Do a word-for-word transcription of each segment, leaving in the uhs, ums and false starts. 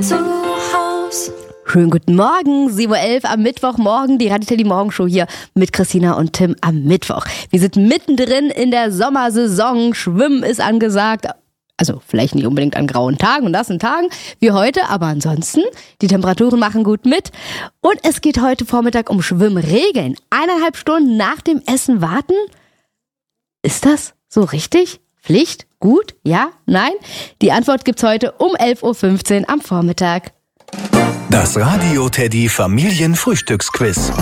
zu Haus. Schönen guten Morgen, sieben Uhr elf am Mittwochmorgen, die Radio Teddy Morgenshow hier mit Christina und Tim am Mittwoch. Wir sind mittendrin in der Sommersaison, Schwimmen ist angesagt. Also vielleicht nicht unbedingt an grauen Tagen und das sind Tagen wie heute, aber ansonsten, die Temperaturen machen gut mit. Und es geht heute Vormittag um Schwimmregeln. Eineinhalb Stunden nach dem Essen warten? Ist das so richtig? Pflicht? Gut? Ja? Nein? Die Antwort gibt's heute um elf Uhr fünfzehn am Vormittag. Das Radio Teddy Familienfrühstücksquiz.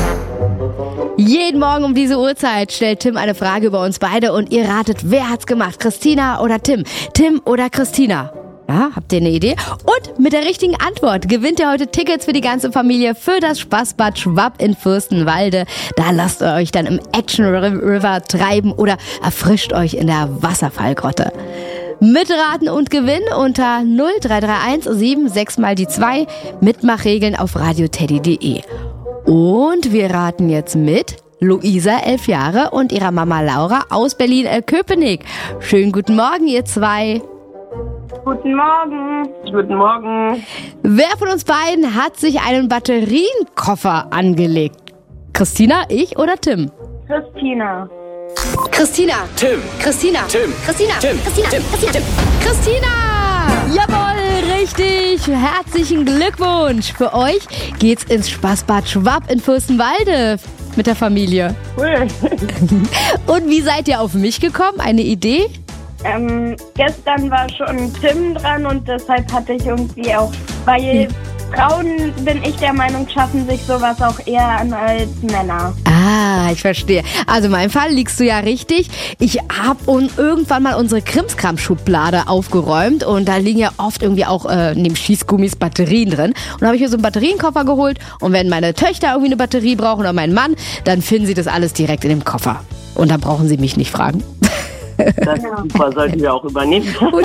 Jeden Morgen um diese Uhrzeit stellt Tim eine Frage über uns beide und ihr ratet, wer hat's gemacht? Christina oder Tim? Tim oder Christina? Ja, habt ihr eine Idee? Und mit der richtigen Antwort gewinnt ihr heute Tickets für die ganze Familie für das Spaßbad Schwapp in Fürstenwalde. Da lasst ihr euch dann im Action River treiben oder erfrischt euch in der Wasserfallgrotte. Mitraten und gewinnen unter null drei drei eins sieben sechs mal die zwei. Mitmachregeln auf radioteddy punkt de. Und wir raten jetzt mit Luisa, elf Jahre, und ihrer Mama Laura aus Berlin-Köpenick. Schönen guten Morgen, ihr zwei. Guten Morgen. Guten Morgen. Wer von uns beiden hat sich einen Batterienkoffer angelegt? Christina, ich oder Tim? Christina. Christina. Tim. Christina. Tim. Christina. Tim. Christina. Tim. Christina. Tim. Christina. Jawohl, richtig. Herzlichen Glückwunsch. Für euch geht's ins Spaßbad Schwapp in Fürstenwalde mit der Familie. Cool. Und wie seid ihr auf mich gekommen? Eine Idee? Ähm, gestern war schon Tim dran und deshalb hatte ich irgendwie auch, weil Frauen, bin ich der Meinung, schaffen sich sowas auch eher an als Männer. Ah, ich verstehe. Also in meinem Fall liegst du ja richtig. Ich habe irgendwann mal unsere Krimskram-Schublade aufgeräumt und da liegen ja oft irgendwie auch äh, neben Schießgummis Batterien drin. Und da habe ich mir so einen Batterienkoffer geholt und wenn meine Töchter irgendwie eine Batterie brauchen oder mein Mann, dann finden sie das alles direkt in dem Koffer. Und dann brauchen sie mich nicht fragen. Das ist super, sollten wir auch übernehmen.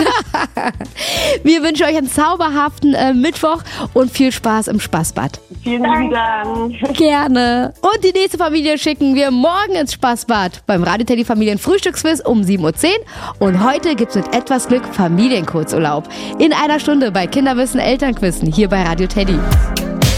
Wir wünschen euch einen zauberhaften äh, Mittwoch und viel Spaß im Spaßbad. Vielen lieben Dank. Gerne. Und die nächste Familie schicken wir morgen ins Spaßbad beim Radio Teddy Familien Frühstücksquiz um sieben Uhr zehn. Und heute gibt's mit etwas Glück Familienkurzurlaub. In einer Stunde bei Kinderwissen Elternquissen hier bei Radio Teddy.